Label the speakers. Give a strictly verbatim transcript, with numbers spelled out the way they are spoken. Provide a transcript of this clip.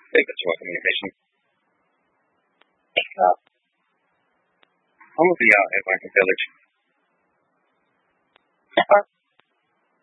Speaker 1: Take it to our communication. Uh, I'm gonna be out at Lincoln Village.